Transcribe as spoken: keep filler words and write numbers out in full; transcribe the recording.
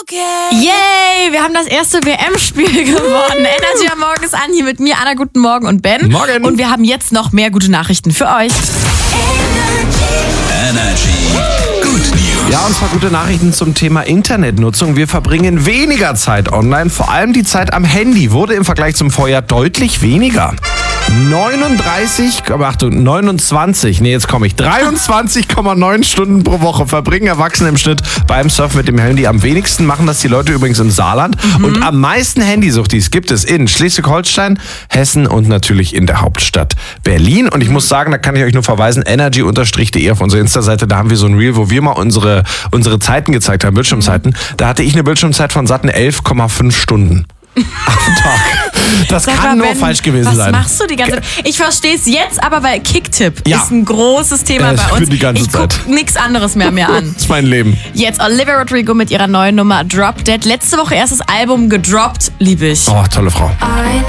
Yay, wir haben das erste W M-Spiel gewonnen. Energy am Morgen ist an, hier mit mir, Anna, guten Morgen und Ben. Morgen. Und wir haben jetzt noch mehr gute Nachrichten für euch. Energy Good News. Ja, und zwar gute Nachrichten zum Thema Internetnutzung. Wir verbringen weniger Zeit online, vor allem die Zeit am Handy wurde im Vergleich zum Vorjahr deutlich weniger. neununddreißig, Achtung, neunundzwanzig, nee, jetzt komme ich, dreiundzwanzig Komma neun Stunden pro Woche verbringen Erwachsene im Schnitt beim Surfen mit dem Handy. Am wenigsten machen das die Leute übrigens im Saarland. Mhm. Und am meisten Handysuchtis gibt es in Schleswig-Holstein, Hessen und natürlich in der Hauptstadt Berlin. Und ich muss sagen, da kann ich euch nur verweisen, energy-de auf unserer Insta-Seite, da haben wir so ein Reel, wo wir mal unsere, unsere Zeiten gezeigt haben, Bildschirmzeiten. Da hatte ich eine Bildschirmzeit von satten elf Komma fünf Stunden. Am Tag. Das Sag kann mal, nur Ben, falsch gewesen was sein. Was machst du die ganze Zeit? Ich verstehe es jetzt, aber weil Kicktipp Ja. ist ein großes Thema Äh, bei für uns. die ganze ich guck Zeit. nichts anderes mehr mir an. Das ist mein Leben. Jetzt Olivia Rodrigo mit ihrer neuen Nummer Drop Dead. Letzte Woche erstes Album gedroppt, liebe ich. Oh, tolle Frau.